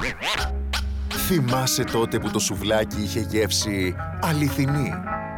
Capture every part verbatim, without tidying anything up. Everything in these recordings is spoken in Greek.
Θυμάσαι τότε που το σουβλάκι είχε γεύση αληθινή?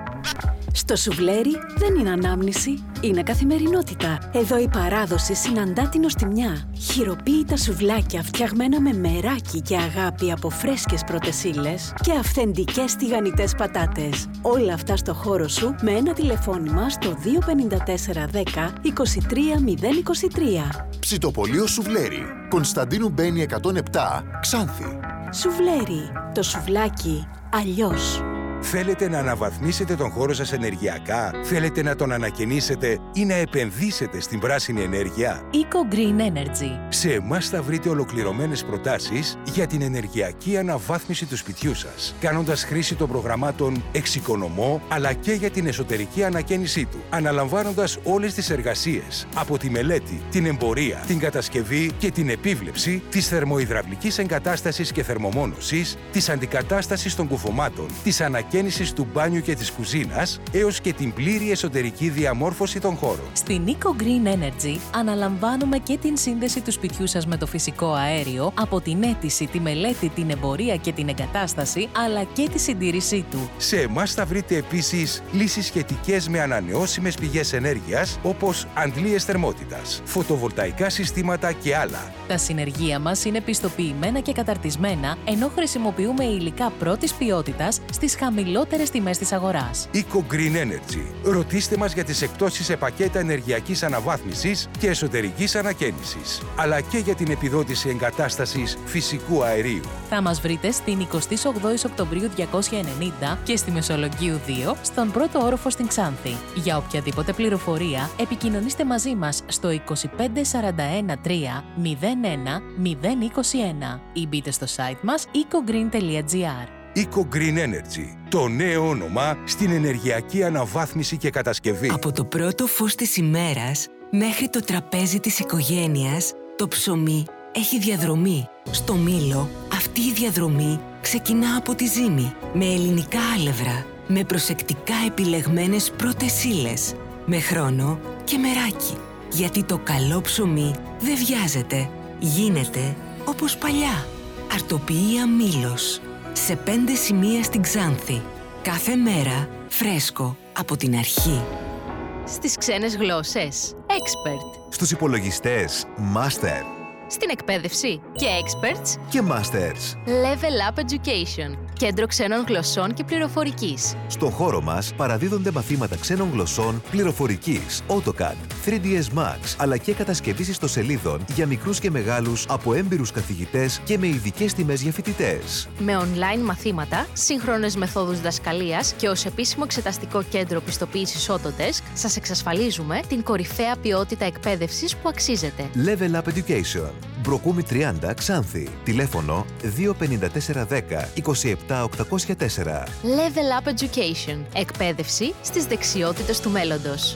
Στο σουβλέρι δεν είναι ανάμνηση, είναι καθημερινότητα. Εδώ η παράδοση συναντά την νοστιμιά. Χειροποίητα σουβλάκια φτιαγμένα με μεράκι και αγάπη από φρέσκες πρώτες ύλες και αυθεντικές τηγανιτές πατάτες. Όλα αυτά στο χώρο σου με ένα τηλεφώνημα στο δύο πέντε τέσσερα δέκα είκοσι τρία μηδέν είκοσι τρία. Ψητοπολείο Σουβλέρι, Κωνσταντίνου Μπένη εκατόν επτά, Ξάνθη. Σουβλέρι, το σουβλάκι αλλιώς. Θέλετε να αναβαθμίσετε τον χώρο σας ενεργειακά? Θέλετε να τον ανακαινήσετε ή να επενδύσετε στην πράσινη ενέργεια? Eco Green Energy. Σε εμάς θα βρείτε ολοκληρωμένες προτάσεις για την ενεργειακή αναβάθμιση του σπιτιού σας, κάνοντας χρήση των προγραμμάτων Εξοικονομώ, αλλά και για την εσωτερική ανακαίνισή του, αναλαμβάνοντας όλες τις εργασίες, από τη μελέτη, την εμπορία, την κατασκευή και την επίβλεψη της θερμοϊδραυλικής εγκατάστασης και θερμομόνωσης, της αντικατάστασης των κουφωμάτων, της ανακαίνισης του μπάνιου και της κουζίνας, έως και την πλήρη εσωτερική διαμόρφωση των χώρων. Στην Eco Green Energy αναλαμβάνουμε και την σύνδεση του σπιτιού σας με το φυσικό αέριο, από την αίτηση, τη μελέτη, την εμπορία και την εγκατάσταση, αλλά και τη συντήρησή του. Σε εμάς θα βρείτε επίσης λύσεις σχετικές με ανανεώσιμες πηγές ενέργειας, όπως αντλίες θερμότητας, φωτοβολταϊκά συστήματα και άλλα. Τα συνεργεία μας είναι πιστοποιημένα και καταρτισμένα, ενώ χρησιμοποιούμε υλικά πρώτης ποιότητας στις χαμηλότερες τιμές της αγοράς. Eco Green Energy. Ρωτήστε μας για τις εκπτώσεις σε πακέτα ενεργειακής αναβάθμισης και εσωτερικής ανακαίνισης, αλλά και για την επιδότηση εγκατάστασης φυσικού αερίου. Θα μας βρείτε στην εικοστή όγδοη Οκτωβρίου διακόσια ενενήντα και στη Μεσολογγίου δύο, στον πρώτο όροφο στην Ξάνθη. Για οποιαδήποτε πληροφορία, επικοινωνήστε μαζί μας στο είκοσι πέντε σαράντα ένα τρία μηδέν ένα μηδέν είκοσι ένα ή μπείτε στο site μας eco green τελεία gr. Eco Green Energy, το νέο όνομα στην ενεργειακή αναβάθμιση και κατασκευή. Από το πρώτο φως της ημέρας μέχρι το τραπέζι της οικογένειας, το ψωμί έχει διαδρομή. Στο Μήλο, αυτή η διαδρομή ξεκινά από τη ζύμη, με ελληνικά άλευρα, με προσεκτικά επιλεγμένες πρώτες ύλες, με χρόνο και μεράκι. Γιατί το καλό ψωμί δεν βιάζεται, γίνεται όπως παλιά. Αρτοποιία Μήλος. Σε πέντε σημεία στην Ξάνθη. Κάθε μέρα φρέσκο από την αρχή. Στις ξένες γλώσσες, Expert. Στους υπολογιστές, Master. Στην εκπαίδευση και Experts και Masters. Level Up Education. Κέντρο ξένων γλωσσών και πληροφορικής. Στον χώρο μας παραδίδονται μαθήματα ξένων γλωσσών, πληροφορικής, AutoCAD, θρι ντι ες Max, αλλά και κατασκευής ιστοσελίδων για μικρούς και μεγάλους από έμπειρους καθηγητές και με ειδικές τιμές για φοιτητές. Με online μαθήματα, σύγχρονες μεθόδους διδασκαλίας και ως επίσημο εξεταστικό κέντρο πιστοποίησης Autodesk, σας εξασφαλίζουμε την κορυφαία ποιότητα εκπαίδευσης που αξίζετε. Level Up Education. Μπροκούμι τριάντα, Ξάνθη. Τηλέφωνο δύο πέντε τέσσερα δέκα είκοσι επτά οκτακόσια τέσσερα. Level Up Education. Εκπαίδευση στις δεξιότητες του μέλλοντος.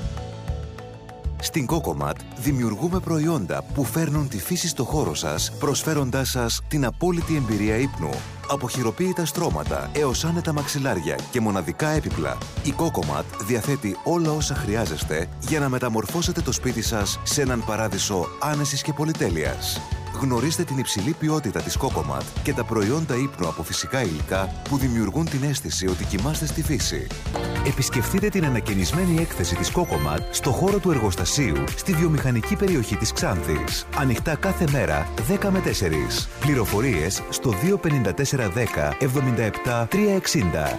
Στην Cocomat δημιουργούμε προϊόντα που φέρνουν τη φύση στο χώρο σας, προσφέροντάς σας την απόλυτη εμπειρία ύπνου. Από χειροποίητα στρώματα έως άνετα μαξιλάρια και μοναδικά έπιπλα, η Cocomat διαθέτει όλα όσα χρειάζεστε για να μεταμορφώσετε το σπίτι σας σε έναν παράδεισο άνεσης και πολυτέλειας. Γνωρίστε την υψηλή ποιότητα της Cocomat και τα προϊόντα ύπνου από φυσικά υλικά που δημιουργούν την αίσθηση ότι κοιμάστε στη φύση. Επισκεφτείτε την ανακαινισμένη έκθεση της Cocomat στο χώρο του εργοστασίου στη βιομηχανική περιοχή της Ξάνθης. Ανοιχτά κάθε μέρα δέκα με τέσσερις. Πληροφορίες στο δύο πέντε τέσσερα δέκα εβδομήντα επτά τριακόσια εξήντα.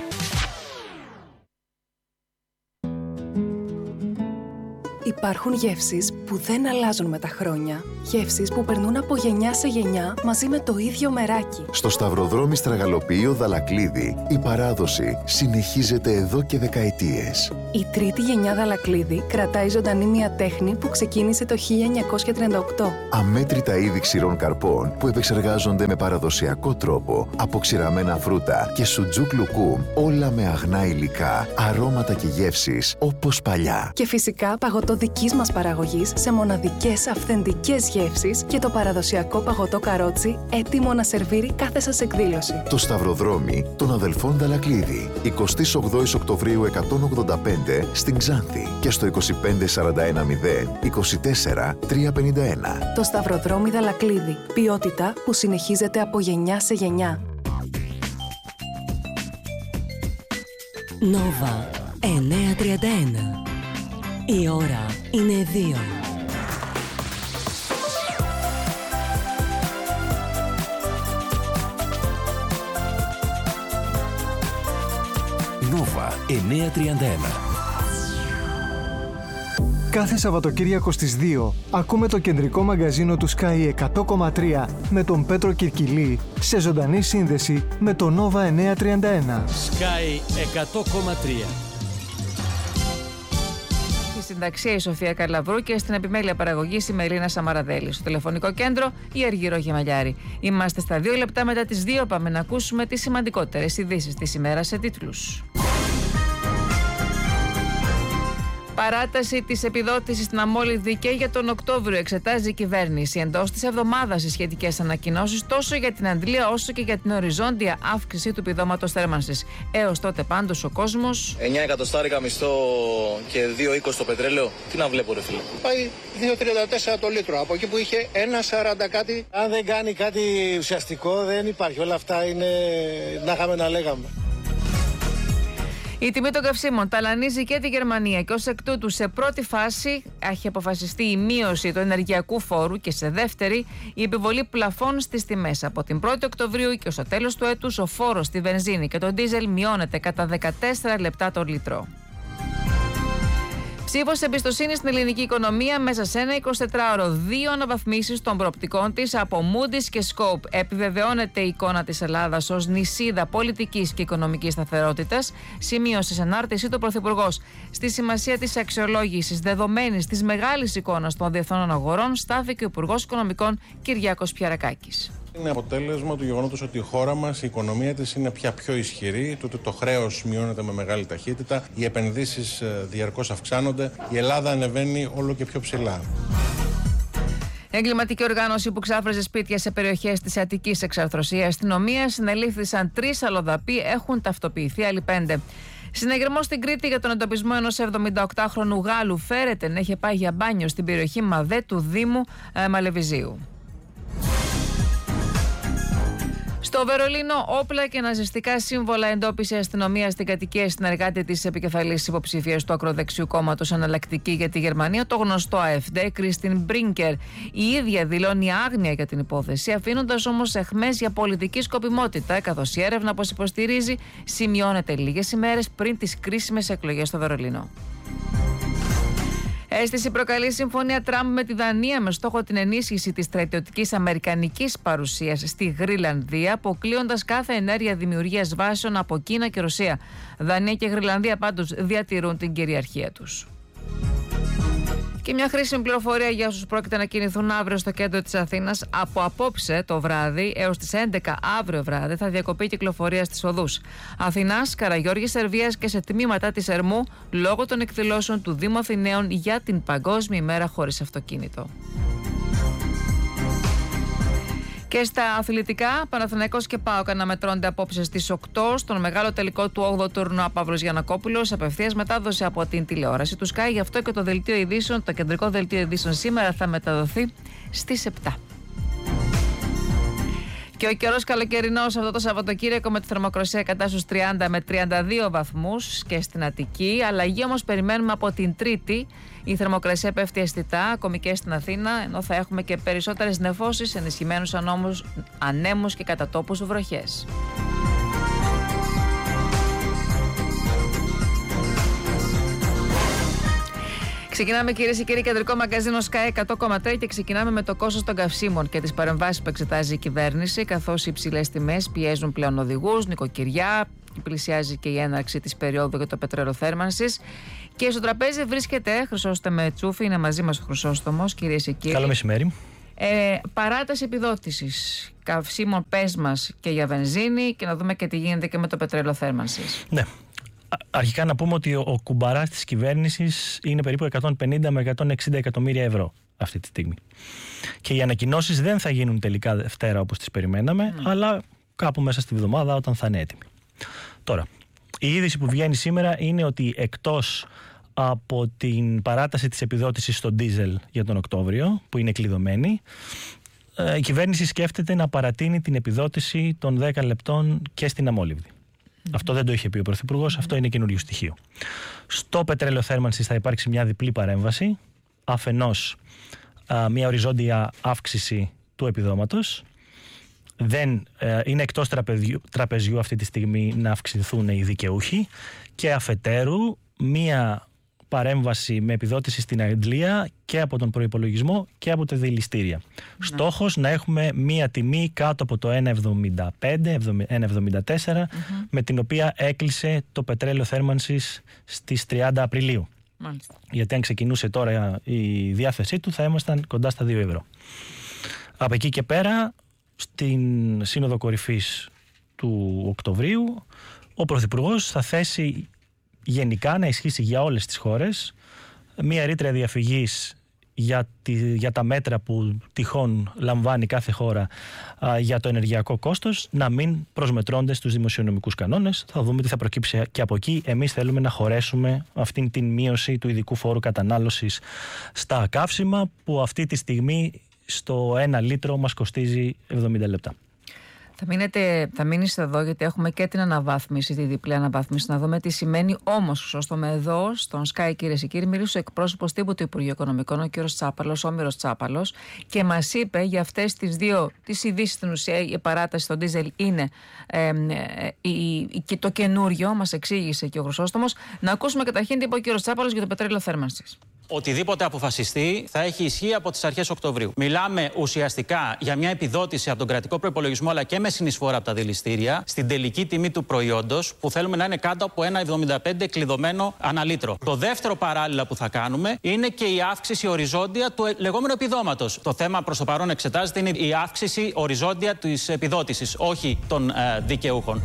Υπάρχουν γεύσεις που δεν αλλάζουν με τα χρόνια. Γεύσεις που περνούν από γενιά σε γενιά μαζί με το ίδιο μεράκι. Στο Σταυροδρόμι Στραγαλοποιείο Δαλακλίδη, η παράδοση συνεχίζεται εδώ και δεκαετίες. Η τρίτη γενιά Δαλακλίδη κρατάει ζωντανή μια τέχνη που ξεκίνησε το χίλια εννιακόσια τριάντα οκτώ. Αμέτρητα είδη ξηρών καρπών που επεξεργάζονται με παραδοσιακό τρόπο από ξηραμένα φρούτα και σουτζούκ λουκούμ, όλα με αγνά υλικά, αρώματα και γεύσεις όπως παλιά. Και φυσικά παγωτό δικής μας παραγωγής σε μοναδικές αυθεντικές γεύσεις και το παραδοσιακό παγωτό καρότσι έτοιμο να σερβίρει κάθε σας εκδήλωση. Το Σταυροδρόμι των αδελφών Δαλακλίδη. εικοστή όγδοη Οκτωβρίου εκατόν ογδόντα πέντε στην Ξάνθη και στο είκοσι πέντε σαράντα ένα μηδέν είκοσι τέσσερα τριακόσια πενήντα ένα. Το Σταυροδρόμι Δαλακλίδη. Ποιότητα που συνεχίζεται από γενιά σε γενιά. Νόβα εννιακόσια τριάντα ένα. Η ώρα είναι δύο. Νόβα εννιακόσια τριάντα ένα. Κάθε Σαββατοκύριακο στις δύο ακούμε το κεντρικό μαγκαζίνο του Sky εκατό κόμμα τρία με τον Πέτρο Κυρκυλή σε ζωντανή σύνδεση με το Nova εννιακόσια τριάντα ένα. Sky εκατό κόμμα τρία. Στη συνταξία η Σοφία Καρλαβρού και στην επιμέλεια παραγωγής η Μελίνα Σαμαραδέλη. Στο τηλεφωνικό κέντρο η Αργυρό Γεμαλιάρη. Είμαστε στα δύο λεπτά μετά τις δύο. Πάμε να ακούσουμε τις σημαντικότερες ειδήσεις της ημέρας σε τίτλους. Παράταση της επιδότησης στην αμόλυδη και για τον Οκτώβριο εξετάζει η κυβέρνηση. Εντός της εβδομάδας οι σχετικές ανακοινώσεις τόσο για την αντλία όσο και για την οριζόντια αύξηση του επιδόματος θέρμανσης. Έως τότε πάντως ο κόσμος. εννιά εκατοστάρικα μισθό και δύο είκοσι το πετρέλαιο. Τι να βλέπω, ρε φίλε. Πάει δύο τριάντα τέσσερα το λίτρο. Από εκεί που είχε ένα σαράντα κάτι. Αν δεν κάνει κάτι ουσιαστικό δεν υπάρχει. Όλα αυτά είναι να είχαμε να λέγαμε. Η τιμή των καυσίμων ταλανίζει και τη Γερμανία και ως εκ τούτου σε πρώτη φάση έχει αποφασιστεί η μείωση του ενεργειακού φόρου και σε δεύτερη η επιβολή πλαφών στις τιμές. Από την πρώτη Οκτωβρίου και ως το τέλος του έτους ο φόρος στη βενζίνη και το ντίζελ μειώνεται κατά δεκατέσσερα λεπτά το λίτρο. Ψήφος εμπιστοσύνη στην ελληνική οικονομία μέσα σε ένα εικοσιτετράωρο. Δύο αναβαθμίσεις των προοπτικών της από Moody's και Scope. Επιβεβαιώνεται η εικόνα της Ελλάδας ως νησίδα πολιτικής και οικονομικής σταθερότητας. Σημείωσε σε ανάρτησή του Πρωθυπουργός. Στη σημασία της αξιολόγησης δεδομένης της μεγάλης εικόνας των διεθνών αγορών στάθηκε ο Υπουργός Οικονομικών Κυριάκος Πιαρακάκης. Είναι αποτέλεσμα του γεγονότος ότι η χώρα μας, η οικονομία της είναι πια πιο ισχυρή, το ότι το χρέος μειώνεται με μεγάλη ταχύτητα, οι επενδύσεις διαρκώς αυξάνονται, η Ελλάδα ανεβαίνει όλο και πιο ψηλά. Εγκληματική οργάνωση που ξάφραζε σπίτια σε περιοχές της Αττικής εξαρθρωσία αστυνομία, συνελήφθησαν τρεις αλλοδαποί, έχουν ταυτοποιηθεί άλλοι πέντε. Συνεγερμό στην Κρήτη για τον εντοπισμό ενός εβδομηνταοκτάχρονου Γάλλου φέρεται να είχε πάει για μπάνιο στην περιοχή Μαδέ του Δήμου ε, Μαλεβιζίου. Στο Βερολίνο, όπλα και ναζιστικά σύμβολα εντόπισε η αστυνομία στην κατοικία συνεργάτη της επικεφαλής υποψήφιας του ακροδεξιού κόμματος Εναλλακτική για τη Γερμανία, το γνωστό ΑΕΦΔΕ, Κριστίν Μπρίνκερ. Η ίδια δηλώνει άγνοια για την υπόθεση, αφήνοντας όμως αιχμές για πολιτική σκοπιμότητα, καθώς η έρευνα, όπως υποστηρίζει, σημειώνεται λίγες ημέρες πριν τις κρίσιμες εκλογές στο Βερολίνο. Αίσθηση προκαλεί συμφωνία Τραμπ με τη Δανία με στόχο την ενίσχυση της στρατιωτικής αμερικανικής παρουσίας στη Γρυλανδία, αποκλείοντας κάθε ενέργεια δημιουργίας βάσεων από Κίνα και Ρωσία. Δανία και Γρυλανδία πάντως διατηρούν την κυριαρχία τους. Και μια χρήσιμη πληροφορία για όσους πρόκειται να κινηθούν αύριο στο κέντρο της Αθήνας. Από απόψε το βράδυ έως τις έντεκα αύριο βράδυ θα διακοπεί η κυκλοφορία στις οδούς Αθηνάς, Καραγιώργης Σερβίας και σε τμήματα της Ερμού λόγω των εκδηλώσεων του Δήμου Αθηναίων για την Παγκόσμια ημέρα χωρίς αυτοκίνητο. Και στα αθλητικά, Παναθηναϊκός και ΠΑΟΚ αναμετρώνται απόψε στις οκτώ στον μεγάλο τελικό του όγδοου τουρνουά. Παύλος Γιαννακόπουλος απευθείας μετάδοση από την τηλεόραση του Sky. Γι' αυτό και το δελτίο ειδήσεων, το κεντρικό δελτίο ειδήσεων σήμερα θα μεταδοθεί στις επτά. Και ο καιρός καλοκαιρινός αυτό το Σαββατοκύριακο με τη θερμοκρασία κατά στους τριάντα με τριάντα δύο βαθμούς και στην Αττική. Αλλαγή όμως περιμένουμε από την Τρίτη. Η θερμοκρασία πέφτει αισθητά, ακόμη και στην Αθήνα, ενώ θα έχουμε και περισσότερες νεφώσεις, ενισχυμένους ανώμους, ανέμους και κατά τόπους βροχές. Ξεκινάμε, κυρίες και κύριοι, κεντρικό μαγκαζίνο Sky εκατό κόμμα τρία και ξεκινάμε με το κόστος των καυσίμων και τις παρεμβάσεις που εξετάζει η κυβέρνηση, καθώς οι υψηλές τιμές πιέζουν πλέον οδηγούς, νοικοκυριά, πλησιάζει και η έναρξη της περίοδου για το πετρέλαιο θέρμανσης. Και στο τραπέζι βρίσκεται Χρυσόστομο Τσούφη, είναι μαζί μας ο Χρυσόστομος, κυρίες και κύριοι. Καλό μεσημέρι. Ε, παράταση επιδότησης καυσίμων, πες μας, και για βενζίνη, και να δούμε και τι γίνεται και με το πετρέλαιο θέρμανσης. Ναι. Αρχικά να πούμε ότι ο κουμπαράς της κυβέρνησης είναι περίπου εκατόν πενήντα με εκατόν εξήντα εκατομμύρια ευρώ. αυτή τη στιγμή. Και οι ανακοινώσεις δεν θα γίνουν τελικά Δευτέρα όπως τις περιμέναμε, mm. αλλά κάπου μέσα στη βδομάδα όταν θα είναι έτοιμοι. Τώρα, η είδηση που βγαίνει σήμερα είναι ότι εκτός από την παράταση της επιδότησης στο ντίζελ για τον Οκτώβριο, που είναι κλειδωμένη, η κυβέρνηση σκέφτεται να παρατείνει την επιδότηση των δέκα λεπτών και στην αμόλυβδη. Mm-hmm. Αυτό δεν το είχε πει ο Πρωθυπουργός, mm-hmm. αυτό είναι καινούριο στοιχείο. Στο πετρέλαιο θέρμανσης θα υπάρξει μια διπλή παρέμβαση. Αφενός α, μια οριζόντια αύξηση του επιδόματος. Δεν, ε, είναι εκτός τραπεζιού, τραπεζιού αυτή τη στιγμή να αυξηθούν οι δικαιούχοι. Και αφετέρου μια παρέμβαση με επιδότηση στην Αγγλία και από τον προϋπολογισμό και από τα δηληστήρια. Ναι. Στόχος να έχουμε μία τιμή κάτω από το ένα εβδομήντα πέντε, ένα εβδομήντα τέσσερα, mm-hmm. με την οποία έκλεισε το πετρέλαιο θέρμανσης στις τριάντα Απριλίου. Μάλιστα. Γιατί αν ξεκινούσε τώρα η διάθεσή του θα ήμασταν κοντά στα δύο ευρώ. Από εκεί και πέρα, στην Σύνοδο Κορυφής του Οκτωβρίου, ο Πρωθυπουργός θα θέσει γενικά να ισχύσει για όλες τις χώρες μία ρήτρα διαφυγής για, τη, για τα μέτρα που τυχόν λαμβάνει κάθε χώρα α, για το ενεργειακό κόστος, να μην προσμετρώνται στους δημοσιονομικούς κανόνες. Θα δούμε τι θα προκύψει και από εκεί. Εμείς θέλουμε να χωρέσουμε αυτήν την μείωση του ειδικού φόρου κατανάλωσης στα καύσιμα, που αυτή τη στιγμή στο ένα λίτρο μας κοστίζει εβδομήντα λεπτά. Θα, μείνετε, θα μείνεις εδώ γιατί έχουμε και την αναβάθμιση, τη διπλή αναβάθμιση. Να δούμε τι σημαίνει όμως, Χρυσόστομε, εδώ στον Sky, κυρίες και κύριοι. Μίλησε ο εκπρόσωπος τύπου του Υπουργείου Οικονομικών, ο κ. Τσάπαλος, Όμηρος Τσάπαλος, και μας είπε για αυτές τις δύο τις ειδήσεις. Στην ουσία, η παράταση στο ντίζελ είναι ε, ε, η, η, το καινούριο, μας εξήγησε και ο Χρυσόστομος. Να ακούσουμε καταρχήν τι είπε ο κ. Τσάπαλος για το πετρέλαιο θέρμανσης. Οτιδήποτε αποφασιστεί θα έχει ισχύ από τις αρχές Οκτωβρίου. Μιλάμε ουσιαστικά για μια επιδότηση από τον κρατικό προϋπολογισμό, αλλά και με συνεισφορά από τα δηληστήρια στην τελική τιμή του προϊόντος, που θέλουμε να είναι κάτω από ένα εβδομήντα πέντε κλειδωμένο αναλύτρο. Το δεύτερο παράλληλα που θα κάνουμε είναι και η αύξηση οριζόντια του λεγόμενου επιδόματος. Το θέμα προς το παρόν εξετάζεται είναι η αύξηση οριζόντια της επιδότησης, όχι των ε, δικαιούχων.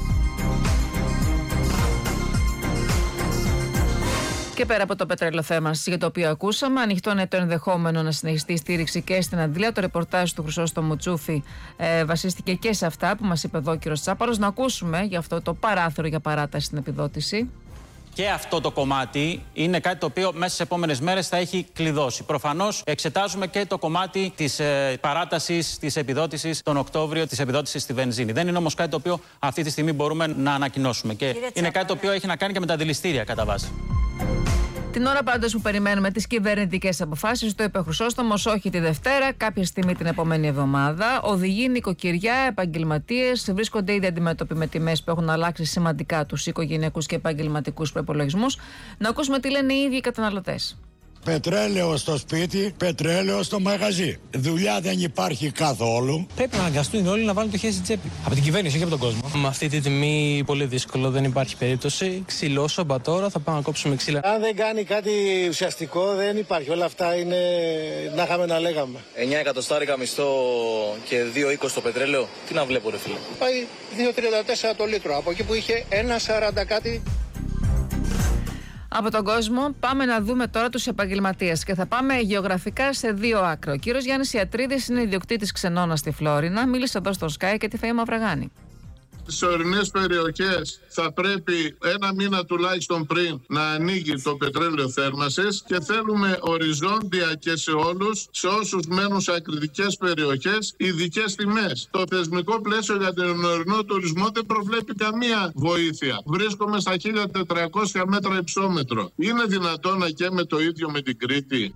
Και πέρα από το πετρέλαιο θέρμανσης, για το οποίο ακούσαμε, ανοιχτό είναι το ενδεχόμενο να συνεχιστεί η στήριξη και στην Αντλία. Το ρεπορτάζ του Χρυσόστομου Τσούφη ε, βασίστηκε και σε αυτά που μας είπε εδώ ο κ. Τσάπαλος. Να ακούσουμε για αυτό το παράθυρο για παράταση στην επιδότηση. Και αυτό το κομμάτι είναι κάτι το οποίο μέσα στις επόμενες μέρες θα έχει κλειδώσει. Προφανώς εξετάζουμε και το κομμάτι της ε, παράτασης της επιδότησης τον Οκτώβριο, της επιδότησης στη βενζίνη. Δεν είναι όμως κάτι το οποίο αυτή τη στιγμή μπορούμε να ανακοινώσουμε. Και Κύριε είναι κάτι το οποίο έχει να κάνει και με τα δηληστήρια κατά βάση. Την ώρα πάντως που περιμένουμε τις κυβερνητικές αποφάσεις, το είπε ο Χρυσόστομος, όχι τη Δευτέρα, κάποια στιγμή την επόμενη εβδομάδα. Οδηγοί, νοικοκυριά, επαγγελματίες βρίσκονται ήδη αντιμέτωποι με τιμές που έχουν αλλάξει σημαντικά τους οικογενειακούς και επαγγελματικούς προϋπολογισμούς. Να ακούσουμε τι λένε οι ίδιοι οι καταναλωτές. Πετρέλαιο στο σπίτι, πετρέλαιο στο μαγαζί. Δουλειά δεν υπάρχει καθόλου. Πρέπει να αναγκαστούν όλοι να βάλουν το χέρι στην τσέπη. Από την κυβέρνηση, όχι από τον κόσμο. Με αυτή τη τιμή πολύ δύσκολο, δεν υπάρχει περίπτωση. Ξυλώσω μπατόρα, θα πάμε να κόψουμε ξύλα. Αν δεν κάνει κάτι ουσιαστικό, δεν υπάρχει. Όλα αυτά είναι να είχαμε να λέγαμε. εννιά εκατοστάρικα μισθό και δύο είκοσι το πετρέλαιο. Τι να βλέπω, ρε φίλε. Πάει δύο τριάντα τέσσερα το λίτρο. Από εκεί που είχε ένα σαράντα κάτι. Από τον κόσμο πάμε να δούμε τώρα τους επαγγελματίες και θα πάμε γεωγραφικά σε δύο άκρα. Ο κύριος Γιάννης Ιατρίδης είναι ιδιοκτήτης ξενώνα στη Φλόρινα. Μίλησε εδώ στο Sky και τη Φαΐ Μαυραγάνη. Στις ορεινές περιοχές θα πρέπει ένα μήνα τουλάχιστον πριν να ανοίγει το πετρέλαιο θέρμανσης και θέλουμε οριζόντια και σε όλους, σε όσους μένουν σε ακριτικές περιοχές, ειδικές τιμές. Το θεσμικό πλαίσιο για τον ορεινό τουρισμό δεν προβλέπει καμία βοήθεια. Βρίσκομαι στα χίλια τετρακόσια μέτρα υψόμετρο. Είναι δυνατόν να καίμε το ίδιο με την Κρήτη?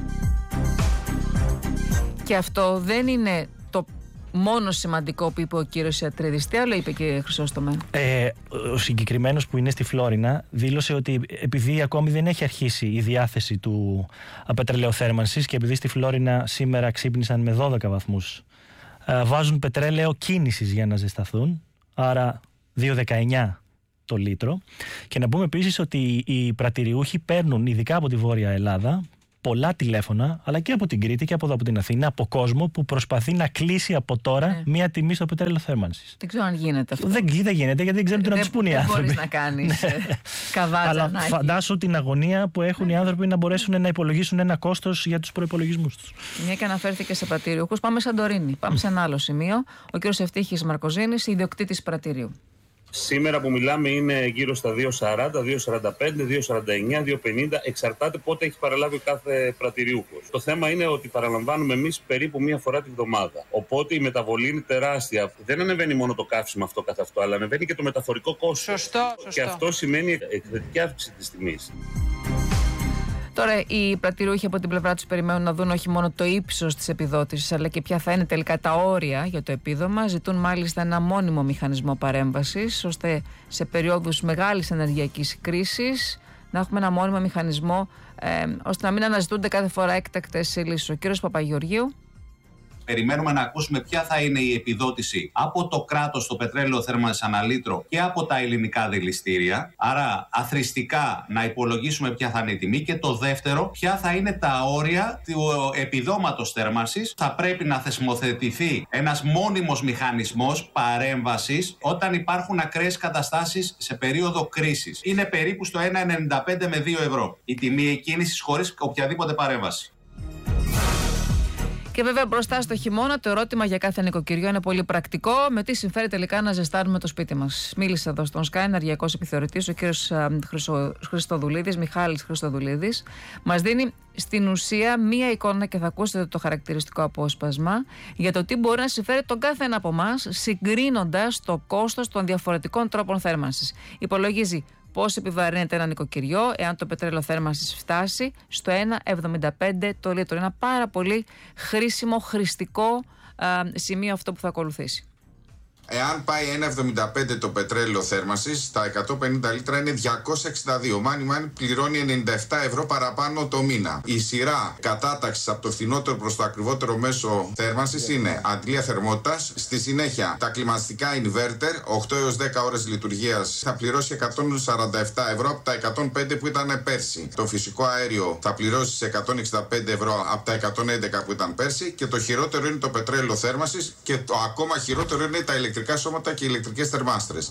Και αυτό δεν είναι το μόνο σημαντικό που είπε ο κύριος Ιατρίδης. Τι άλλο είπε, κύριε Χρυσόστομε? Ε, ο συγκεκριμένος που είναι στη Φλόρινα δήλωσε ότι επειδή ακόμη δεν έχει αρχίσει η διάθεση του πετρελαίου θέρμανσης και επειδή στη Φλόρινα σήμερα ξύπνησαν με δώδεκα βαθμούς, βάζουν πετρέλαιο κίνησης για να ζεσταθούν, άρα δύο δεκαεννιά το λίτρο. Και να πούμε επίσης ότι οι πρατηριούχοι παίρνουν, ειδικά από τη Βόρεια Ελλάδα, πολλά τηλέφωνα, αλλά και από την Κρήτη και από εδώ από την Αθήνα, από κόσμο που προσπαθεί να κλείσει από τώρα ναι. μία τιμή στο πετρέλαιο θέρμανσης. Δεν ξέρω αν γίνεται αυτό. Δεν, δεν γίνεται, γιατί δεν ξέρουν τι να τους πούν οι άνθρωποι. Δεν μπορείς να κάνεις καβάτσα. Αλλά φαντάσου την αγωνία που έχουν οι άνθρωποι να μπορέσουν να υπολογίσουν ένα κόστος για τους προϋπολογισμούς τους. Μια και αναφέρθηκε σε πρατηριούχους, πάμε Σαντορίνη. Πάμε σε ένα άλλο σημείο. Ο κ. Ευτύχης Μαρκοζήνης, ιδιοκτήτης πρατηρίου. Σήμερα που μιλάμε είναι γύρω στα δύο σαράντα, δύο σαράντα πέντε, δύο σαράντα εννιά, δύο πενήντα. Εξαρτάται πότε έχει παραλάβει ο κάθε πρατηριούχος. Το θέμα είναι ότι παραλαμβάνουμε εμείς περίπου μία φορά τη βδομάδα. Οπότε η μεταβολή είναι τεράστια. Δεν ανεβαίνει μόνο το καύσιμο αυτό καθ' αυτό, αλλά ανεβαίνει και το μεταφορικό κόστος. Σωστό, σωστό. Και αυτό σημαίνει εκθετική αύξηση της τιμής. Τώρα, οι πρατηριούχοι από την πλευρά τους περιμένουν να δουν όχι μόνο το ύψος της επιδότησης, αλλά και ποια θα είναι τελικά τα όρια για το επίδομα. Ζητούν μάλιστα ένα μόνιμο μηχανισμό παρέμβασης, ώστε σε περίοδους μεγάλης ενεργειακής κρίσης να έχουμε ένα μόνιμο μηχανισμό, ε, ώστε να μην αναζητούνται κάθε φορά έκτακτες λύσεις. Ο κύριος Παπαγεωργίου. Περιμένουμε να ακούσουμε ποια θα είναι η επιδότηση από το κράτος στο πετρέλαιο θέρμανσης ανά λίτρο και από τα ελληνικά δηληστήρια. Άρα, αθροιστικά να υπολογίσουμε ποια θα είναι η τιμή. Και το δεύτερο, ποια θα είναι τα όρια του επιδόματος θέρμανσης. Θα πρέπει να θεσμοθετηθεί ένας μόνιμος μηχανισμός παρέμβασης όταν υπάρχουν ακραίες καταστάσεις σε περίοδο κρίσης. Είναι περίπου στο ένα ενενήντα πέντε με δύο ευρώ η τιμή εκκίνησης χωρίς οποιαδήποτε παρέμβαση. Και βέβαια μπροστά στο χειμώνα το ερώτημα για κάθε νοικοκυριό είναι πολύ πρακτικό. Με τι συμφέρει τελικά να ζεστάνουμε το σπίτι μας. Μίλησε εδώ στον Sky ενεργειακός επιθεωρητής, ο κύριος Χριστοδουλίδης, Μιχάλης Χριστοδουλίδης. Μας δίνει στην ουσία μία εικόνα και θα ακούσετε το χαρακτηριστικό απόσπασμα για το τι μπορεί να συμφέρει τον κάθε ένα από εμάς, συγκρίνοντας το κόστος των διαφορετικών τρόπων θέρμανσης. Υπολογίζει πώς επιβαρύνεται ένα νοικοκυριό εάν το πετρέλαιο θέρμανσης φτάσει στο ένα εβδομήντα πέντε το λίτρο. Ένα πάρα πολύ χρήσιμο, χρηστικό α, σημείο αυτό που θα ακολουθήσει. Εάν πάει ένα εβδομήντα πέντε το πετρέλαιο θέρμανσης, τα εκατόν πενήντα λίτρα είναι διακόσια εξήντα δύο. Μάνι μάνι πληρώνει ενενήντα επτά ευρώ παραπάνω το μήνα. Η σειρά κατάταξης από το φθηνότερο προς το ακριβότερο μέσο θέρμανσης είναι αντλία θερμότητας. Στη συνέχεια τα κλιματιστικά inverter, οκτώ έως δέκα ώρες λειτουργίας, θα πληρώσει εκατόν σαράντα επτά ευρώ από τα εκατόν πέντε που ήταν πέρσι. Το φυσικό αέριο θα πληρώσει σε εκατόν εξήντα πέντε ευρώ από τα εκατόν έντεκα που ήταν πέρσι. Και το χειρότερο είναι το πετρέλαιο θέρμανσης και το ακόμα χειρότερο είναι τα ηλεκτρικά σώματα και ηλεκτρικές θερμάστρες.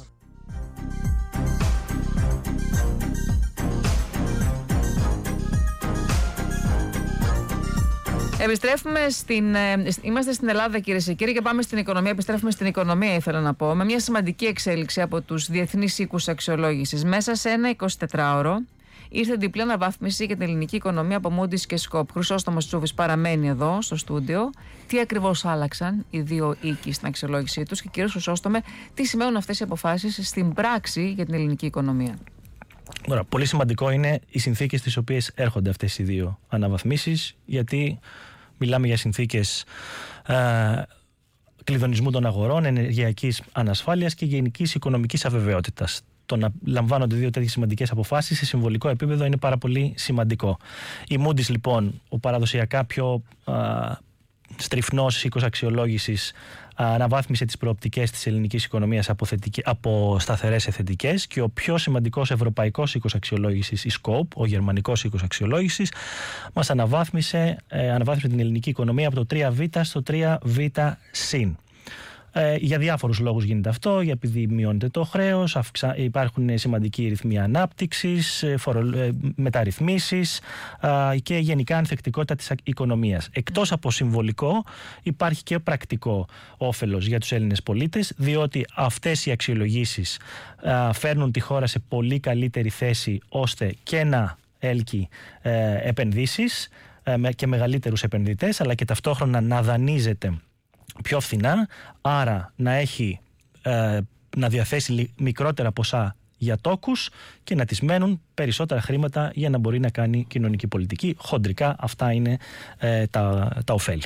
Επιστρέφουμε στην. Είμαστε στην Ελλάδα, κυρίες και κύριοι, και πάμε στην οικονομία. Επιστρέφουμε στην οικονομία, ήθελα να πω, με μια σημαντική εξέλιξη από τους διεθνείς οίκους αξιολόγησης. Μέσα σε ένα εικοσιτετράωρο ήρθε διπλή αναβάθμιση για την ελληνική οικονομία από Moody's και Scope. Χρυσόστομος Τσούβης παραμένει εδώ στο στούντιο. Τι ακριβώς άλλαξαν οι δύο οίκοι στην αξιολόγησή τους και κυρίως, Χρυσόστομε, τι σημαίνουν αυτές οι αποφάσεις στην πράξη για την ελληνική οικονομία. Τώρα, πολύ σημαντικό είναι οι συνθήκες στις οποίες έρχονται αυτές οι δύο αναβαθμίσεις, γιατί μιλάμε για συνθήκες ε, κλειδονισμού των αγορών, ενεργειακής ανασφάλειας και γενικής οικονομικής αβεβαιότητας. Το να λαμβάνονται δύο τέτοιες σημαντικές αποφάσεις σε συμβολικό επίπεδο είναι πάρα πολύ σημαντικό. Η Moody's, λοιπόν, ο παραδοσιακά πιο α, στριφνός οίκος αξιολόγησης, αναβάθμισε τις προοπτικές της ελληνικής οικονομίας από, θετική, από σταθερές σε θετικές, και ο πιο σημαντικός ευρωπαϊκός οίκος αξιολόγησης, η Scope, ο γερμανικός οίκος αξιολόγησης, μας αναβάθμισε, ε, αναβάθμισε την ελληνική οικονομία από το τρία β στο τρία β συν. Ε, για διάφορους λόγους γίνεται αυτό, για επειδή μειώνεται το χρέος, αυξα... υπάρχουν σημαντικοί ρυθμοί ανάπτυξης, φορο... μεταρρυθμίσεις ε, και γενικά ανθεκτικότητα της οικονομίας. Εκτός από συμβολικό, υπάρχει και πρακτικό όφελος για τους Έλληνες πολίτες, διότι αυτές οι αξιολογήσεις ε, φέρνουν τη χώρα σε πολύ καλύτερη θέση, ώστε και να έλκει ε, επενδύσεις ε, και μεγαλύτερους επενδυτές, αλλά και ταυτόχρονα να δανείζεται πιο φθηνά, άρα να έχει ε, να διαθέσει μικρότερα ποσά για τόκους και να τις μένουν περισσότερα χρήματα για να μπορεί να κάνει κοινωνική πολιτική. Χοντρικά αυτά είναι ε, τα, τα ωφέλη.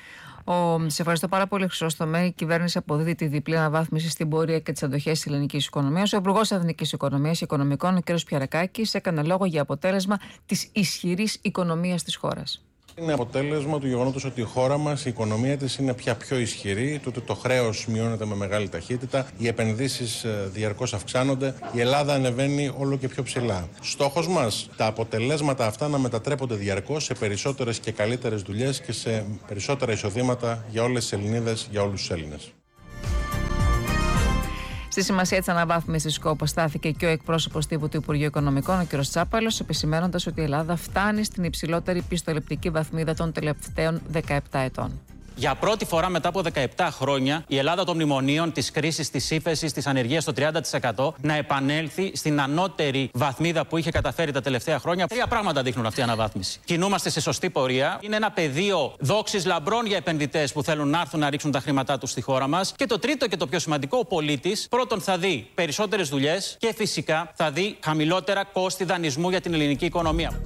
Ο, σε ευχαριστώ πάρα πολύ, Χρυσόστομε. Η κυβέρνηση αποδίδει τη διπλή αναβάθμιση στην πορεία και τις αντοχές της ελληνικής οικονομίας. Ο Υπουργός Εθνικής Οικονομίας και Οικονομικών, ο κ. Πιαρακάκης, έκανε λόγο για αποτέλεσμα της ισχυρής οικονομίας της χώρας. Είναι αποτέλεσμα του γεγονότος ότι η χώρα μας, η οικονομία της είναι πια πιο ισχυρή, το ότι το χρέος μειώνεται με μεγάλη ταχύτητα, οι επενδύσεις διαρκώς αυξάνονται, η Ελλάδα ανεβαίνει όλο και πιο ψηλά. Στόχος μας, τα αποτελέσματα αυτά να μετατρέπονται διαρκώς σε περισσότερες και καλύτερες δουλειές και σε περισσότερα εισοδήματα για όλες τις Ελληνίδες, για όλους τους Έλληνες. Στη σημασία της αναβάθμισης σκόπου στάθηκε και ο εκπρόσωπος τύπου του Υπουργείου Οικονομικών, ο κ. Τσάπαλος, επισημαίνοντας ότι η Ελλάδα φτάνει στην υψηλότερη πιστοληπτική βαθμίδα των τελευταίων δεκαεπτά ετών. Για πρώτη φορά μετά από δεκαεπτά χρόνια, η Ελλάδα των μνημονίων, της κρίσης, της ύφεσης, της ανεργίας στο τριάντα τοις εκατό να επανέλθει στην ανώτερη βαθμίδα που είχε καταφέρει τα τελευταία χρόνια. Τρία πράγματα δείχνουν αυτή η αναβάθμιση. Κινούμαστε σε σωστή πορεία. Είναι ένα πεδίο δόξης λαμπρών για επενδυτές που θέλουν να έρθουν να ρίξουν τα χρήματά τους στη χώρα μας. Και το τρίτο και το πιο σημαντικό, ο πολίτης πρώτον θα δει περισσότερες δουλειές και φυσικά θα δει χαμηλότερα κόστη δανεισμού για την ελληνική οικονομία.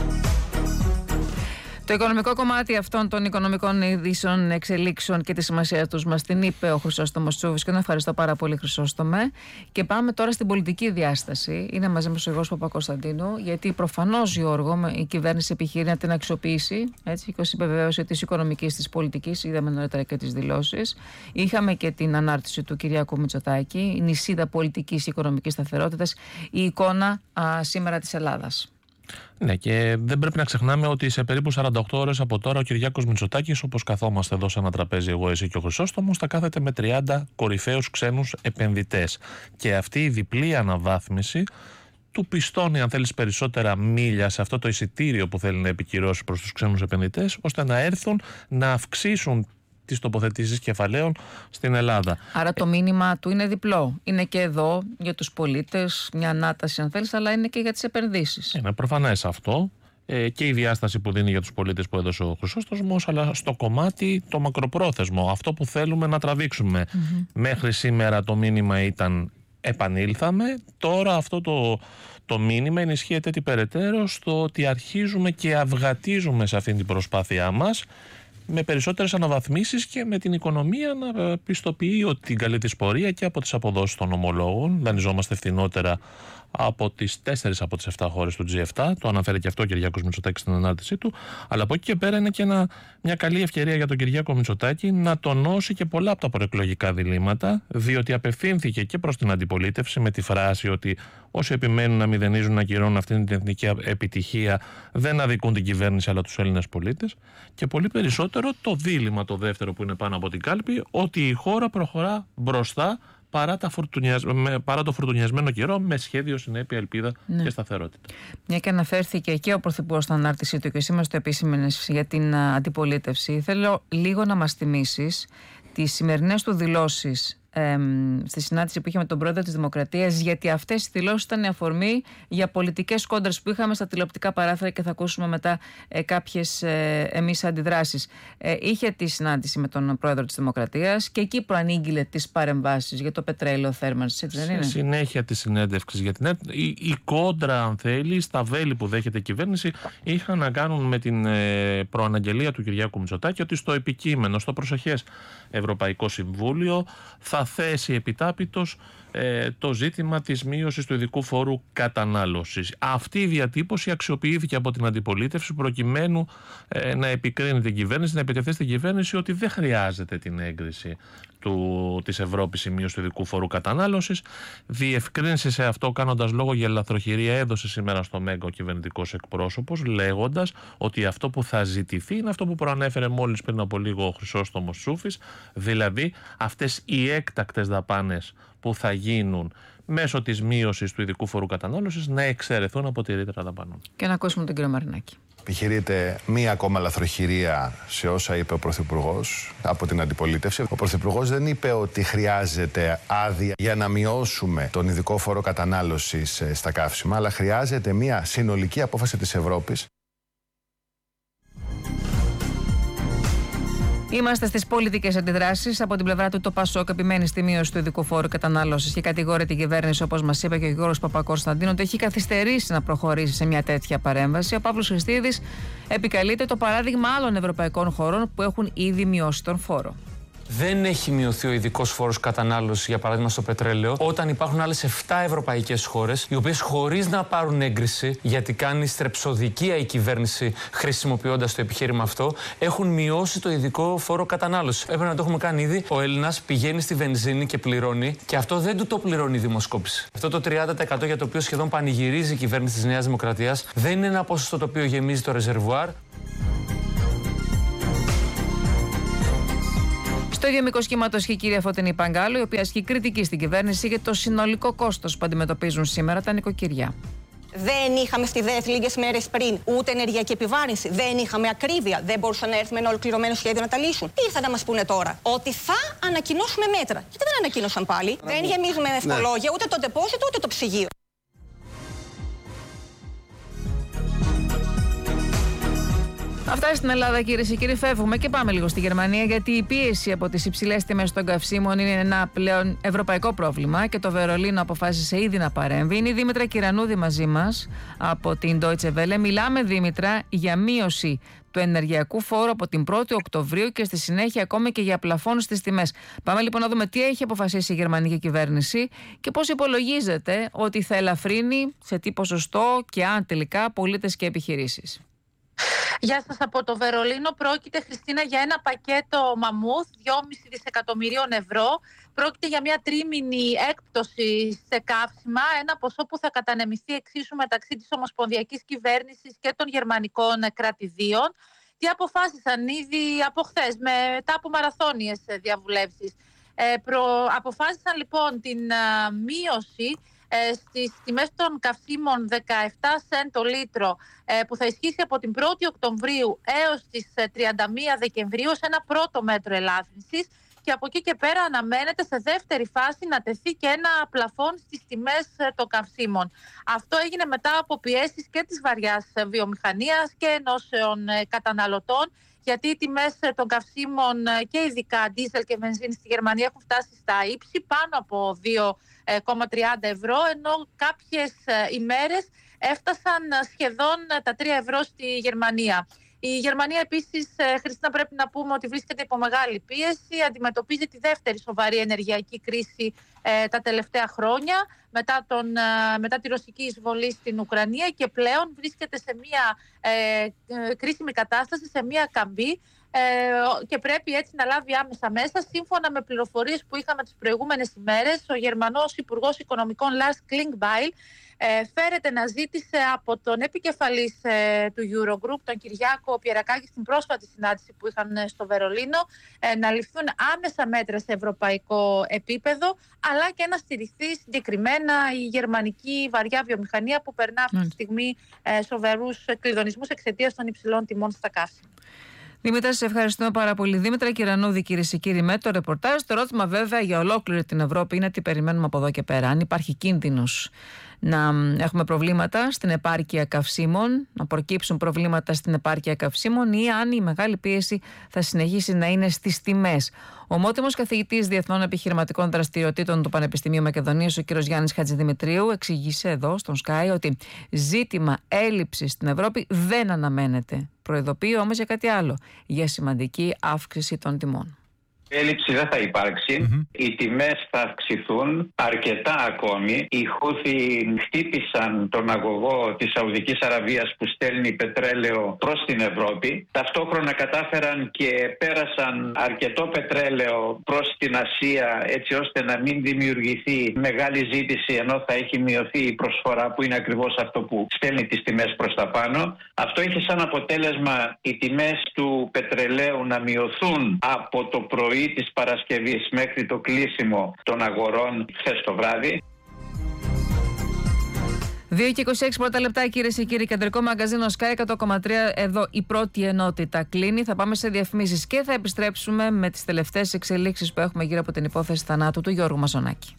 Το οικονομικό κομμάτι αυτών των οικονομικών ειδήσεων, εξελίξεων και τη σημασία τους μας την είπε ο Χρυσόστομος Τσούβης και τον ευχαριστώ πάρα πολύ, Χρυσόστομε. Και πάμε τώρα στην πολιτική διάσταση. Είναι μαζί μας ο Γιώργος Παπακοσταντίνου, γιατί προφανώς, Γιώργο, η κυβέρνηση επιχειρεί να την αξιοποιήσει, έτσι, και ως επιβεβαίωση της οικονομικής της πολιτικής. Είδαμε νωρίτερα και τις δηλώσεις. Είχαμε και την ανάρτηση του Κυριάκου Μητσοτάκη, η νησίδα πολιτικής και οικονομικής σταθερότητας, η εικόνα α, σήμερα της Ελλάδας. Ναι, και δεν πρέπει να ξεχνάμε ότι σε περίπου σαράντα οκτώ ώρες από τώρα ο Κυριάκος Μητσοτάκης, όπως καθόμαστε εδώ σε ένα τραπέζι, εγώ, εσύ και ο Χρυσόστομος, θα κάθεται με τριάντα κορυφαίους ξένους επενδυτές. Και αυτή η διπλή αναβάθμιση του πιστώνει, αν θέλεις, περισσότερα μίλια σε αυτό το εισιτήριο που θέλει να επικυρώσει προς τους ξένους επενδυτές, ώστε να έρθουν να αυξήσουν τις τοποθετήσεις κεφαλαίων στην Ελλάδα. Άρα το μήνυμα του είναι διπλό. Είναι και εδώ για τους πολίτες, μια ανάταση αν θέλεις, αλλά είναι και για τις επενδύσεις. Είναι προφανές αυτό. Ε, και η διάσταση που δίνει για τους πολίτες που έδωσε ο Χρυσόστομος, αλλά στο κομμάτι το μακροπρόθεσμο, αυτό που θέλουμε να τραβήξουμε. Mm-hmm. Μέχρι σήμερα το μήνυμα ήταν επανήλθαμε, τώρα αυτό το, το μήνυμα ενισχύεται τι περαιτέρω στο ότι αρχίζουμε και αυγατίζουμε σε αυτή την προσπάθειά μας με περισσότερες αναβαθμίσεις και με την οικονομία να πιστοποιεί ότι την καλή της πορεία και από τις αποδόσεις των ομολόγων. Δανειζόμαστε φθηνότερα από τις τέσσερις από τις επτά χώρες του τζι επτά. Το αναφέρει και αυτό ο Κυριάκος Μητσοτάκης στην ανάρτησή του. Αλλά από εκεί και πέρα είναι και ένα, μια καλή ευκαιρία για τον Κυριάκο Μητσοτάκη να τονώσει και πολλά από τα προεκλογικά διλήμματα, διότι απευθύνθηκε και προς την αντιπολίτευση με τη φράση ότι όσοι επιμένουν να μηδενίζουν, να ακυρώνουν αυτήν την εθνική επιτυχία, δεν αδικούν την κυβέρνηση αλλά τους Έλληνες πολίτες. Και πολύ περισσότερο το δίλημμα το δεύτερο που είναι πάνω από την κάλπη, ότι η χώρα προχωρά μπροστά παρά, τα παρά το φουρτουνιασμένο καιρό, με σχέδιο, συνέπεια, ελπίδα ναι. και σταθερότητα. Μια και αναφέρθηκε και ο Πρωθυπουργός στην ανάρτησή του και εσύ μας το επίσημενες για την αντιπολίτευση, θέλω λίγο να μας θυμίσεις τις σημερινές του δηλώσεις Ε, στη συνάντηση που είχε με τον πρόεδρο της Δημοκρατίας, γιατί αυτές οι δηλώσεις ήταν αφορμή για πολιτικές κόντρες που είχαμε στα τηλεοπτικά παράθυρα και θα ακούσουμε μετά ε, κάποιες ε, εμείς αντιδράσεις. Ε, είχε τη συνάντηση με τον πρόεδρο της Δημοκρατίας και εκεί προανήγγειλε τις παρεμβάσεις για το πετρέλαιο θέρμανσης, έτσι δεν είναι? Στη συνέχεια της συνέντευξης για την ΕΡΤ, η, η κόντρα, αν θέλει, στα βέλη που δέχεται η κυβέρνηση είχαν να κάνουν με την ε, προαναγγελία του Κυριάκου Μητσοτάκη ότι στο επικείμενο, στο προσεχές Ευρωπαϊκό Συμβούλιο θα θέσει επιτάπητος ε, το ζήτημα της μείωσης του ειδικού φόρου κατανάλωσης. Αυτή η διατύπωση αξιοποιήθηκε από την αντιπολίτευση προκειμένου ε, να επικρίνει την κυβέρνηση, να επιτεθεί στην κυβέρνηση ότι δεν χρειάζεται την έγκριση του, της Ευρώπης η μείωση του ειδικού φόρου κατανάλωσης. Διευκρίνησε σε αυτό, κάνοντας λόγο για λαθροχειρία, έδωσε σήμερα στο ΜΕΓΑ ο κυβερνητικός εκπρόσωπος, λέγοντας ότι αυτό που θα ζητηθεί είναι αυτό που προανέφερε μόλις πριν από λίγο ο Χρυσόστομος Τσούφης, δηλαδή αυτές οι έκτακτες δαπάνες που θα γίνουν μέσω της μείωσης του ειδικού φόρου κατανάλωσης να εξαιρεθούν από τη ρήτρα δαπανών. Και να ακούσουμε τον κύριο Μαρινάκη. Επιχειρείται μία ακόμα λαθροχειρία σε όσα είπε ο Πρωθυπουργός από την αντιπολίτευση. Ο Πρωθυπουργός δεν είπε ότι χρειάζεται άδεια για να μειώσουμε τον ειδικό φόρο κατανάλωσης στα καύσιμα, αλλά χρειάζεται μία συνολική απόφαση της Ευρώπης. Είμαστε στις πολιτικές αντιδράσεις. Από την πλευρά του, το ΠΑΣΟΚ επιμένει στη μείωση του ειδικού φόρου κατανάλωσης και κατηγορεί την κυβέρνηση, όπως μας είπε και ο Γιώργος Παπακοσταντίνου, ότι έχει καθυστερήσει να προχωρήσει σε μια τέτοια παρέμβαση. Ο Παύλος Χριστίδης επικαλείται το παράδειγμα άλλων ευρωπαϊκών χωρών που έχουν ήδη μειώσει τον φόρο. Δεν έχει μειωθεί ο ειδικός φόρος κατανάλωσης, για παράδειγμα, στο πετρέλαιο, όταν υπάρχουν άλλες επτά ευρωπαϊκές χώρες, οι οποίες χωρίς να πάρουν έγκριση, γιατί κάνει στρεψοδικία η κυβέρνηση χρησιμοποιώντας το επιχείρημα αυτό, έχουν μειώσει το ειδικό φόρο κατανάλωσης. Έπρεπε να το έχουμε κάνει ήδη. Ο Έλληνας πηγαίνει στη βενζίνη και πληρώνει, και αυτό δεν του το πληρώνει η δημοσκόπηση. Αυτό το τριάντα τοις εκατό για το οποίο σχεδόν πανηγυρίζει η κυβέρνηση της Νέας Δημοκρατίας δεν είναι ένα ποσοστό το οποίο γεμίζει το ρεζερβουάρ. Στο ίδιο μήκος κύματος και η κυρία Φωτεινή Παγκάλου, η οποία ασκεί κριτική στην κυβέρνηση για το συνολικό κόστος που αντιμετωπίζουν σήμερα τα νοικοκυριά. Δεν είχαμε στη ΔΕΘ λίγες μέρες πριν ούτε ενεργειακή επιβάρυνση. Δεν είχαμε ακρίβεια. Δεν μπορούσαν να έρθουν με ένα ολοκληρωμένο σχέδιο να τα λύσουν. Τι ήρθαν να μας πούνε τώρα? Ότι θα ανακοινώσουμε μέτρα. Γιατί δεν ανακοίνωσαν πάλι? Να δεν γεμίζουμε με ευχολόγια, ναι, ούτε το ντεπόζιτο ούτε το ψυγείο. Αυτά στην Ελλάδα, κυρίες και κύριοι. Φεύγουμε και πάμε λίγο στη Γερμανία, γιατί η πίεση από τις υψηλές τιμές των καυσίμων είναι ένα πλέον ευρωπαϊκό πρόβλημα και το Βερολίνο αποφάσισε ήδη να παρέμβει. Είναι η Δήμητρα Κυρανούδη μαζί μας από την Deutsche Welle. Μιλάμε, Δήμητρα, για μείωση του ενεργειακού φόρου από την πρώτη Οκτωβρίου και στη συνέχεια ακόμη και για πλαφόν στις τιμές. Πάμε λοιπόν να δούμε τι έχει αποφασίσει η γερμανική κυβέρνηση και πώς υπολογίζεται ότι θα ελαφρύνει, σε τι ποσοστό και αν τελικά, πολίτες και επιχειρήσεις. Γεια σας από το Βερολίνο. Πρόκειται, Χριστίνα, για ένα πακέτο μαμούθ δυόμισι δισεκατομμυρίων ευρώ. Πρόκειται για μια τρίμηνη έκπτωση σε καύσιμα, ένα ποσό που θα κατανεμηθεί εξίσου μεταξύ της Ομοσπονδιακής Κυβέρνησης και των γερμανικών κρατηδίων. Τι αποφάσισαν ήδη από χθες, μετά από μαραθώνιες διαβουλεύσεις. Ε, προ, αποφάσισαν λοιπόν την α, μείωση Ε, στις τιμές των καυσίμων δεκαεπτά σεντ το λίτρο, ε, που θα ισχύσει από την πρώτη Οκτωβρίου έως τις τριάντα μία Δεκεμβρίου σε ένα πρώτο μέτρο ελάφρυνσης, και από εκεί και πέρα αναμένεται σε δεύτερη φάση να τεθεί και ένα πλαφόν στις τιμές των καυσίμων. Αυτό έγινε μετά από πιέσεις και της βαριάς βιομηχανίας και ενώσεων καταναλωτών, γιατί οι τιμές των καυσίμων και ειδικά ντίζελ και βενζίνη στη Γερμανία έχουν φτάσει στα ύψη πάνω από δύο κόμμα τριάντα ευρώ, ενώ κάποιες ημέρες έφτασαν σχεδόν τα τρία ευρώ στη Γερμανία. Η Γερμανία επίσης, Χριστίνα, πρέπει να πούμε ότι βρίσκεται υπό μεγάλη πίεση, αντιμετωπίζει τη δεύτερη σοβαρή ενεργειακή κρίση ε, τα τελευταία χρόνια μετά, τον, ε, μετά τη ρωσική εισβολή στην Ουκρανία και πλέον βρίσκεται σε μια ε, ε, κρίσιμη κατάσταση, σε μια καμπή ε, και πρέπει έτσι να λάβει άμεσα μέσα. Σύμφωνα με πληροφορίες που είχαμε τις προηγούμενες ημέρες, ο Γερμανός Υπουργός Οικονομικών Lars Klingbeil Ε, φέρεται να ζήτησε από τον επικεφαλής ε, του Eurogroup, τον Κυριάκο Πιερακάκη, στην πρόσφατη συνάντηση που είχαν ε, στο Βερολίνο, ε, να ληφθούν άμεσα μέτρα σε ευρωπαϊκό επίπεδο, αλλά και να στηριχθεί συγκεκριμένα η γερμανική βαριά βιομηχανία που περνά αυτή τη στιγμή ε, σοβαρούς κλειδονισμούς εξαιτίας των υψηλών τιμών στα καύσιμα. Δήμητρα, σας ευχαριστούμε πάρα πολύ. Δήμητρα Κυρανούδη, κυρίες και κύριοι, με το ρεπορτάζ. Το ερώτημα βέβαια για ολόκληρη την Ευρώπη είναι τι περιμένουμε από εδώ και πέρα. Αν υπάρχει κίνδυνος να έχουμε προβλήματα στην επάρκεια καυσίμων, να προκύψουν προβλήματα στην επάρκεια καυσίμων, ή αν η μεγάλη πίεση θα συνεχίσει να είναι στις τιμές. Ο ομότιμος καθηγητής Διεθνών Επιχειρηματικών Δραστηριοτήτων του Πανεπιστημίου Μακεδονίας, ο κ. Γιάννης Χατζηδημητρίου, εξήγησε εδώ στον Sky ότι ζήτημα έλλειψης στην Ευρώπη δεν αναμένεται. Προειδοποιεί όμως για κάτι άλλο, για σημαντική αύξηση των τιμών. Έλλειψη δεν θα υπάρξει. Mm-hmm. Οι τιμές θα αυξηθούν αρκετά ακόμη. Οι Χούθι χτύπησαν τον αγωγό της Σαουδικής Αραβίας που στέλνει πετρέλαιο προς την Ευρώπη. Ταυτόχρονα κατάφεραν και πέρασαν αρκετό πετρέλαιο προς την Ασία, έτσι ώστε να μην δημιουργηθεί μεγάλη ζήτηση, ενώ θα έχει μειωθεί η προσφορά, που είναι ακριβώς αυτό που στέλνει τις τιμές προς τα πάνω. Αυτό είχε σαν αποτέλεσμα οι τιμές του πετρελαίου να μειωθούν από το πρωί της Παρασκευής μέχρι το κλείσιμο των αγορών χθες το βράδυ. δύο και είκοσι έξι πρώτα λεπτά, κυρίες και κύριοι. Κεντρικό μαγκαζίνο Sky εκατό κόμμα τρία. Εδώ η πρώτη ενότητα κλείνει. Θα πάμε σε διαφημίσεις και θα επιστρέψουμε με τις τελευταίες εξελίξεις που έχουμε γύρω από την υπόθεση θανάτου του Γιώργου Μαζονάκη.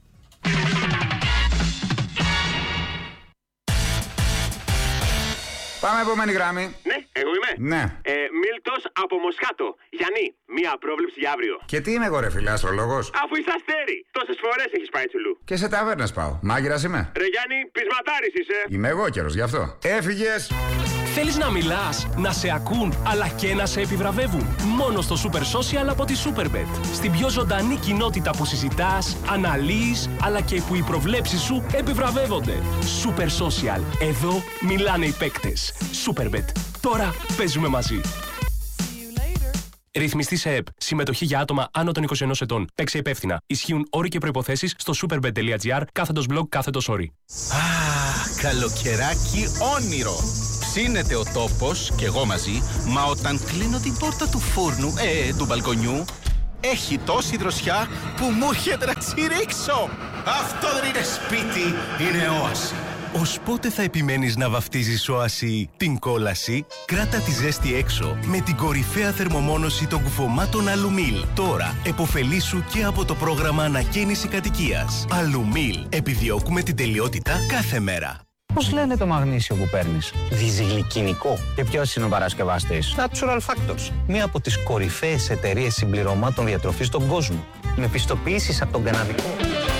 Πάμε επόμενη γράμμη. Ναι, εγώ είμαι. Ναι. Ε, Μίλτος από Μοσχάτο. Γιάννη, μία πρόβλεψη για αύριο. Και τι είμαι εγώ, ρε φίλε, αστρολόγος? Αφού είσαι αστέρι, τόσες φορές έχεις πάει τσουλού. Και σε ταβέρνες πάω. Μάγειρας είμαι. Ρε Γιάννη, πεισματάρης είσαι. Είμαι εγώ καιρος, γι' αυτό. Έφυγες. Θέλεις να μιλάς, να σε ακούν, αλλά και να σε επιβραβεύουν? Μόνο στο Super Social από τη Superbet. Στην πιο ζωντανή κοινότητα που συζητάς, αναλύεις, αλλά και που οι προβλέψεις σου επιβραβεύονται. Super Social. Εδώ μιλάνε οι παίκτες. Superbet. Τώρα παίζουμε μαζί. Ρυθμιστή σε ΕΠ. Συμμετοχή για άτομα άνω των είκοσι ενός ετών. Παίξε υπεύθυνα. Ισχύουν όροι και προϋποθέσεις στο superbet.gr κάθετος blog κάθετος όροι. Α, καλοκαιράκι όνειρο. Ψήνεται ο τόπος και εγώ μαζί, μα όταν κλείνω την πόρτα του φούρνου, ε, του μπαλκονιού, έχει τόση δροσιά που μου έρχεται να ξυρίξω. Αυτό δεν είναι σπίτι, είναι όαση. Ως πότε θα επιμένεις να βαφτίζεις όαση την κόλαση? Κράτα τη ζέστη έξω με την κορυφαία θερμομόνωση των κουφωμάτων Αλουμίλ. Τώρα εποφελήσου και από το πρόγραμμα ανακαίνιση κατοικίας. Αλουμίλ. Επιδιώκουμε την τελειότητα κάθε μέρα. Πώς λένε το μαγνήσιο που παίρνεις? Διζυγλικινικό. Και ποιος είναι ο παρασκευαστής? Natural Factors. Μία από τις κορυφαίες εταιρείες συμπληρωμάτων διατροφής στον κόσμο. Με πιστοποιήσεις από τον καναδικό.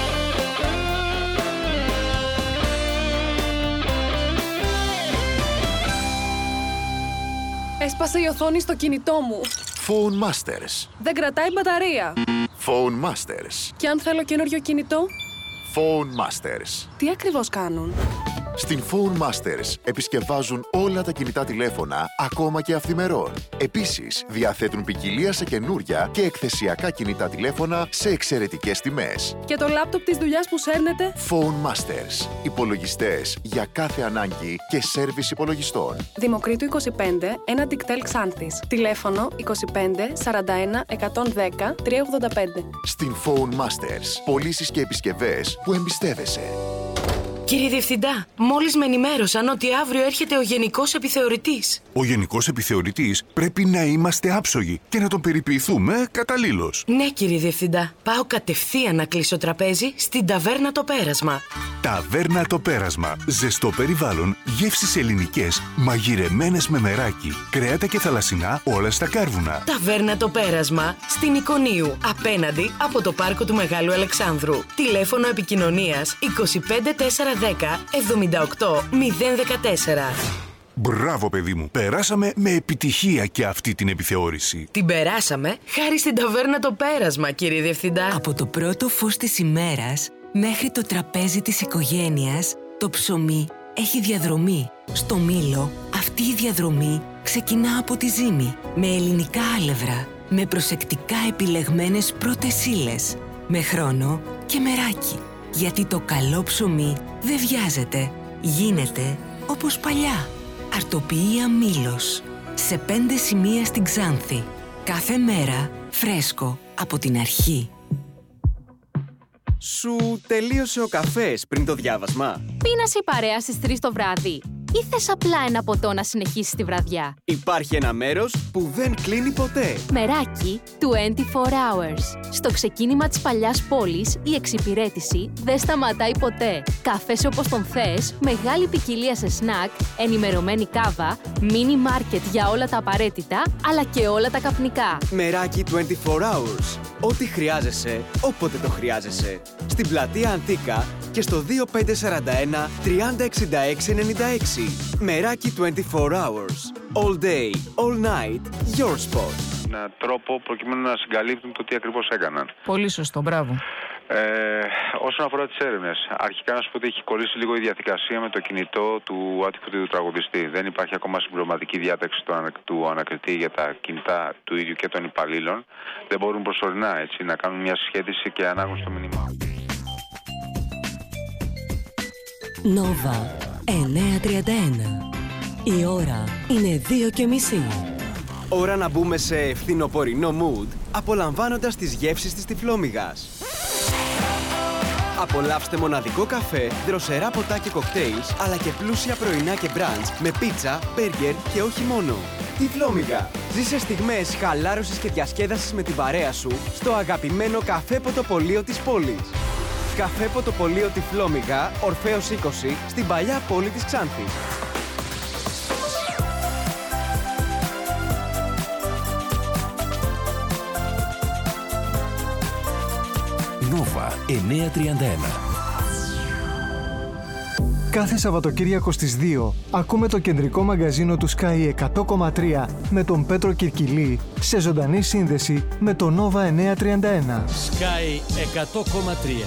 Έσπασε η οθόνη στο κινητό μου. Phone Masters. Δεν κρατάει μπαταρία. Phone Masters. Και αν θέλω καινούριο κινητό? Phone Masters. Τι ακριβώς κάνουν? Στην Phone Masters επισκευάζουν όλα τα κινητά τηλέφωνα, ακόμα και αυθημερών. Επίσης, διαθέτουν ποικιλία σε καινούρια και εκθεσιακά κινητά τηλέφωνα σε εξαιρετικές τιμές. Και το λάπτοπ της δουλειάς που σέρνετε? Phone Masters. Υπολογιστές για κάθε ανάγκη και σέρβις υπολογιστών. Δημοκρίτου είκοσι πέντε, ένα Dictel Xanthis. Τηλέφωνο είκοσι πέντε σαράντα ένα εκατόν δέκα τριακόσια ογδόντα πέντε. Στην Phone Masters. Πωλήσεις και επισκευές που εμπιστεύεσαι. Κύριε Διευθυντά, μόλις με ενημέρωσαν ότι αύριο έρχεται ο Γενικός Επιθεωρητής. Ο Γενικός Επιθεωρητής πρέπει να είμαστε άψογοι και να τον περιποιηθούμε καταλήλως. Ναι, κύριε Διευθυντά. Πάω κατευθείαν να κλείσω τραπέζι στην Ταβέρνα Το Πέρασμα. Ταβέρνα Το Πέρασμα. Ζεστό περιβάλλον, γεύσεις ελληνικές, μαγειρεμένες με μεράκι, κρέατα και θαλασσινά όλα στα κάρβουνα. Ταβέρνα Το Πέρασμα στην Εικονίου, απέναντι από το πάρκο του Μεγάλου Αλεξάνδρου. Τηλέφωνο επικοινωνίας είκοσι πέντε τέσσερα δέκα εβδομήντα οκτώ μηδέν δεκατέσσερα. Μπράβο, παιδί μου. Περάσαμε με επιτυχία και αυτή την επιθεώρηση. Την περάσαμε χάρη στην Ταβέρνα Το Πέρασμα, κύριε Διευθυντά. Από το πρώτο φως της ημέρας μέχρι το τραπέζι της οικογένειας, το ψωμί έχει διαδρομή. Στο Μήλο, αυτή η διαδρομή ξεκινά από τη ζύμη, με ελληνικά άλευρα, με προσεκτικά επιλεγμένες πρώτες ύλες, με χρόνο και μεράκι. Γιατί το καλό ψωμί δεν βιάζεται, γίνεται όπως παλιά. Αρτοποιία Μήλος. Σε πέντε σημεία στην Ξάνθη. Κάθε μέρα φρέσκο από την αρχή. Σου τελείωσε ο καφές πριν το διάβασμα? Πίνασε η παρέα στις τρεις το βράδυ ή θες απλά ένα ποτό να συνεχίσεις τη βραδιά? Υπάρχει ένα μέρος που δεν κλείνει ποτέ. Μεράκι είκοσι τέσσερις hours. Στο ξεκίνημα της παλιάς πόλης, η εξυπηρέτηση δεν σταματάει ποτέ. Καφές όπως τον θες, μεγάλη ποικιλία σε σνακ, ενημερωμένη κάβα, μίνι μάρκετ για όλα τα απαραίτητα, αλλά και όλα τα καπνικά. Μεράκι είκοσι τέσσερις hours. Ό,τι χρειάζεσαι, όποτε το χρειάζεσαι. Στην πλατεία Αντίκα και στο δύο πέντε τέσσερα ένα τριάντα εξήντα έξι ενενήντα έξι. Μεράκι είκοσι τέσσερις hours. All day, all night, your spot. Ένα τρόπο προκειμένου να συγκαλύπτουν το τι ακριβώς έκαναν. Πολύ σωστό, μπράβο. Ε, όσον αφορά τις έρευνες, αρχικά να σου πω ότι έχει κολλήσει λίγο η διαδικασία με το κινητό του άτυχου του τραγουδιστή. Δεν υπάρχει ακόμα συμπληρωματική διάταξη του, ανα, του ανακριτή για τα κινητά του ίδιου και των υπαλλήλων. Δεν μπορούν προσωρινά έτσι, να κάνουν μια συσχέτιση και ανάγνωση των μηνυμάτων. Νόβα εννιακόσια τριάντα ένα. Η ώρα είναι δύο και μισή. Ώρα να μπούμε σε φθινοπορεινό mood, απολαμβάνοντας τις γεύσεις της Τυφλόμυγας. Απολαύστε μοναδικό καφέ, δροσερά ποτά και κοκτέιλς, αλλά και πλούσια πρωινά και μπραντς με πίτσα, μπέργκερ και όχι μόνο. Τυφλόμυγα. Ζήσε στιγμές χαλάρωσης και διασκέδασης με την παρέα σου στο αγαπημένο καφέ ποτοπολείο της πόλης. Καφέ ποτοπολείο Τυφλόμυγα, Ορφέως είκοσι, στην παλιά πόλη της Ξάνθης. Νόβα εννιακόσια τριάντα ένα. Κάθε Σαββατοκύριακο στις δύο ακούμε το κεντρικό μαγκαζίνο του Sky εκατό κόμμα τρία με τον Πέτρο Κυρκυλή σε ζωντανή σύνδεση με το Nova εννιακόσια τριάντα ένα. Sky εκατό κόμμα τρία.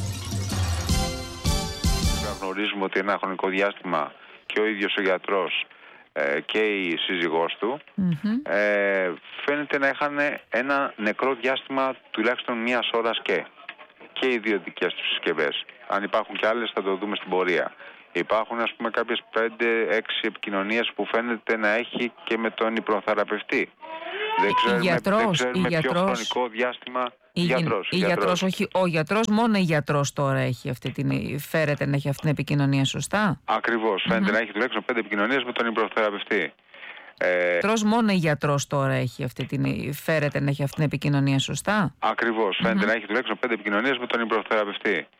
Γνωρίζουμε ότι ένα χρονικό διάστημα και ο ίδιος ο γιατρός ε, και η σύζυγός του mm-hmm. ε, φαίνεται να είχαν ένα νεκρό διάστημα τουλάχιστον μίας ώρας και και οι δύο δικές τους συσκευές. Αν υπάρχουν και άλλες θα το δούμε στην πορεία. Υπάρχουν ας πούμε κάποιες πέντε έξι επικοινωνίες που φαίνεται να έχει και με τον υπνοθεραπευτή. Δεν ξέρουμε, γιατρός, δεν ξέρουμε ποιο γιατρός, χρονικό διάστημα. Η, γιατρός, η γιατρός, γιατρός, όχι ο γιατρός, μόνο η γιατρός τώρα έχει αυτή την, φέρεται να έχει αυτή την επικοινωνία, σωστά. Ακριβώς, φαίνεται mm-hmm. να έχει τουλάχιστον πέντε επικοινωνίες με τον υπνοθεραπευτή. Ε, γιατρός, μόνο η γιατρός τώρα έχει αυτή την, φέρεται να έχει αυτή την επικοινωνία, σωστά. Ακριβώς, φαίνεται mm-hmm. να έχει τουλάχιστον πέντε επικοινωνίες με τον υπνοθεραπευτή.